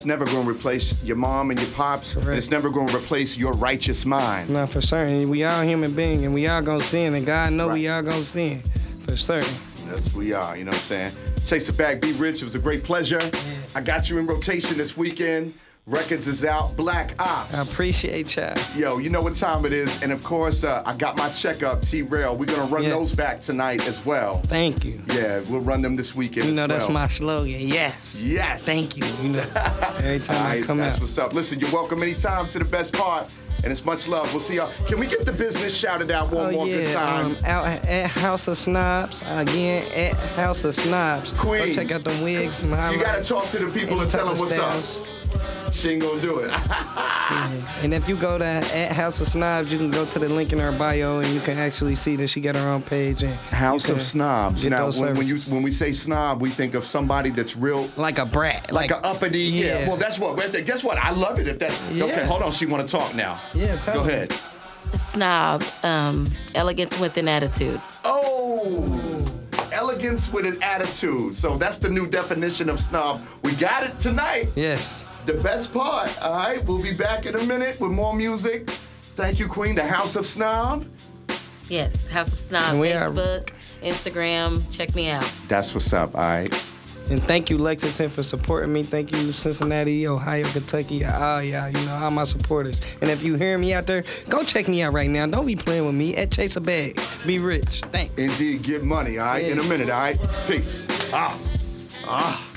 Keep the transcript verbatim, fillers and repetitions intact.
It's never going to replace your mom and your pops. And it's never going to replace your righteous mind. No, for certain. We all human beings, and we all gonna sin, and God know Right. we all gonna sin, for certain. Yes, we are. You know what I'm saying? Chase it back, be rich. It was a great pleasure. Yeah. I got you in rotation this weekend. Records is out. Black Ops. I appreciate y'all. Yo, you know what time it is. And of course, uh, I got my checkup, T-Rail. We're going to run Yes. those back tonight as well. Thank you. Yeah, we'll run them this weekend You know as that's well. my slogan. Yes. Yes. Thank you. You know, every time All I right, come that's out. what's up. Listen, you're welcome anytime to the best part. And it's much love. We'll see y'all. Can we get the business shouted out one Oh more yeah, good time? um, out at House of Snobs again. At House of Snobs. Queen. Go check out them wigs. You got to talk to the people and tell them what's up. She ain't gonna do it. And if you go to at House of Snobs, you can go to the link in her bio, and you can actually see that she got her own page. And House you of can Snobs. get Now, those when, when you services. when we say snob, we think of somebody that's real, like a brat, like, a uppity. Yeah. yeah. Well, that's what. Guess what? I love it. If that. Yeah. Okay, hold on. She want to talk now. Yeah, tell Go me. ahead. Snob, um, elegance with an attitude. Oh, elegance with an attitude. So that's the new definition of snob. We got it tonight. Yes. The best part. All right, we'll be back in a minute with more music. Thank you, Queen. The House of Snob. Yes, House of Snob, And we are- Facebook, Instagram. Check me out. That's what's up. All right. And thank you, Lexington, for supporting me. Thank you, Cincinnati, Ohio, Kentucky, all y'all, you know, all my supporters. And if you hear me out there, go check me out right now. Don't be playing with me at Chase a Bag. Be rich. Thanks. Indeed, get money. All right. Yeah. In a minute. All right. Peace. Ah. Ah.